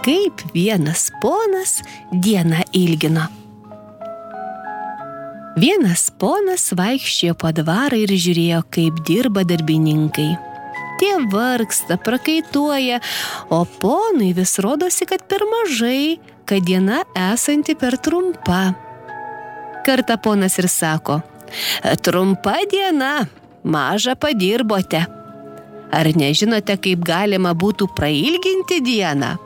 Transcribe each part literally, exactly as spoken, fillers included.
kaip vienas ponas dieną ilgino. Vienas ponas vaikščiojo po dvarą ir žiūrėjo, kaip dirba darbininkai. Tie vargsta, prakaituoja, o ponui vis rodosi, kad per mažai, kad diena esanti per trumpa. Kartą ponas ir sako: trumpa diena, maža padirbote. Ar nežinote, kaip galima būtų prailginti dieną?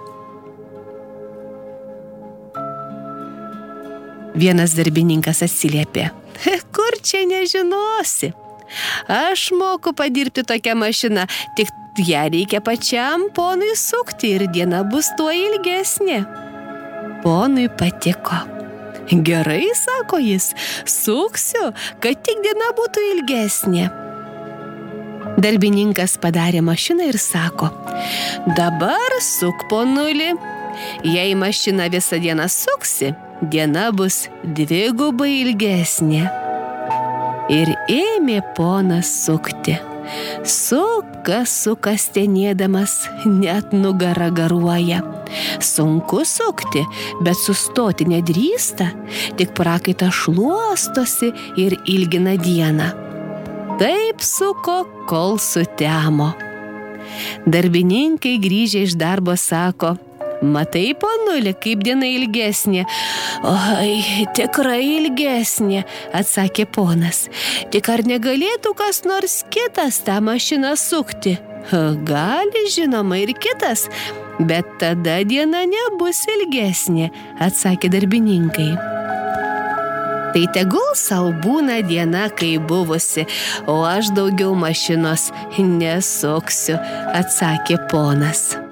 Vienas darbininkas atsiliepė: kur čia nežinosi? Aš moku padirbti tokią mašiną, tik ją reikia pačiam ponui sukti ir diena bus tuo ilgesnė. Ponui patiko. Gerai, sako jis, suksiu, kad tik diena būtų ilgesnė. Darbininkas padarė mašiną ir sako: dabar suk ponuli. Jei mašina visą dieną suksi, diena bus dvigubai ilgesnė. Ir ėmė ponas sukti. Suka, suka stenėdamas, net nugara garuoja. Sunku sukti, bet sustoti nedrįsta, tik prakaitas šluostosi ir ilgina dieną. Taip suko, kol sutemo. Darbininkai grįžę iš darbo sako: matai, ponuli, kaip diena ilgesnė? Oi, tikrai ilgesnė, atsakė ponas. Tik ar negalėtų kas nors kitas tą mašiną sukti? Gali, žinoma, ir kitas, bet tada diena nebus ilgesnė, atsakė darbininkai. Tai tegul sau būna diena, kai buvusi, o aš daugiau mašinos nesuksiu, atsakė ponas.